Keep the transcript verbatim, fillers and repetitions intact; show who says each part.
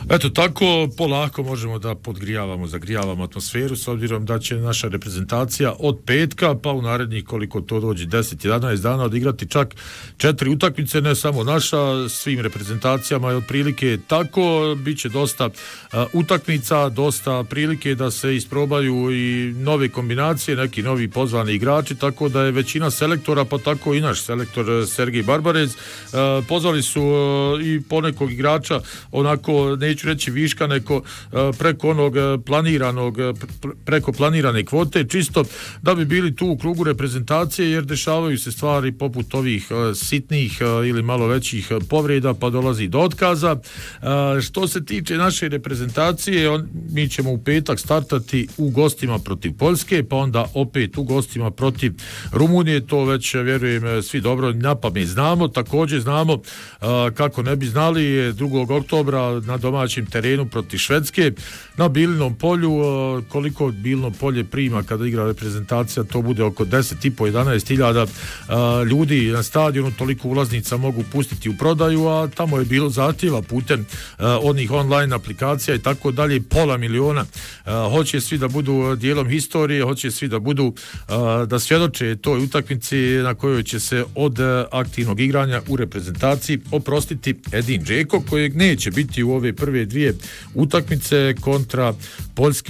Speaker 1: Eto tako, polako možemo da podgrijavamo, zagrijavamo atmosferu s obzirom da će naša reprezentacija od petka pa u narednih koliko to dođe deset jedanaest dana odigrati čak četiri utakmice, ne samo naša, svim reprezentacijama je otprilike tako, bit će dosta uh, utakmica, dosta prilike da se isprobaju i nove kombinacije, neki novi pozvani igrači, tako da je većina selektora, pa tako i naš selektor Sergej Barbarez, uh, pozvali su uh, i ponekog igrača onako, neću reći viška, neko uh, preko onog planiranog, preko planirane kvote, čisto da bi bili tu u krugu reprezentacije, jer dešavaju se stvari poput ovih uh, sitnih uh, ili malo većih uh, povreda, pa dolazi do otkaza. Uh, što se tiče naše reprezentacije, on, mi ćemo u petak startati u gostima protiv Poljske, pa onda opet u gostima protiv Rumunije, to već vjerujem svi dobro na pamet znamo. Također znamo, uh, kako ne bi znali, drugog oktobra na domaćem terenu protiv Švedske, na Bilinom polju, uh, koliko Bilino polje prima kada igra reprezentacija, to bude oko deset i po do jedanaest hiljada uh, ljudi na stadionu, toliko ulaznica mogu pustiti u prodaju, a tamo je bilo zahtjeva putem uh, onih online aplikacija i tako dalje, pola miliona. Uh, hoće svi da budu dijelom historije, hoće svi da budu uh, da svjedoče toj utakmici na kojoj će se od uh, aktivnog igranja u reprezentaciji oprostiti Edin Džeko, kojeg neće biti u ove prve dvije utakmice kontra Poljske